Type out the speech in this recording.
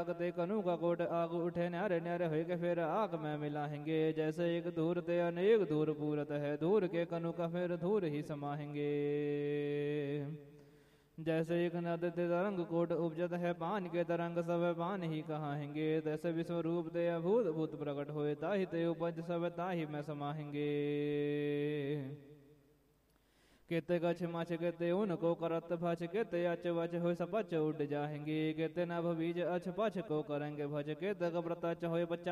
कते कनु का कोट आग उठे न्यारे न्यारे होए के फिर आग में मिलाएंगे। जैसे एक धूर ते अनेक धूर पूरत है, धूर के कनु का फिर धूर ही समाएंगे। जैसे एक नद ते तरंग कोट उपजत है, पान के तरंग सब पान ही कहाएंगे। तैसे विश्व रूप ते अभूत भूत प्रकट होए, ताहि ते उपज सब ताहि में समाएंगे। केते गछ मछ केते उनको करत भच, केते अच वच हो सपच उड़ जाएंगे। केते नभ बीज अछ पछ को करेंगे भज, केते व्रत अच हो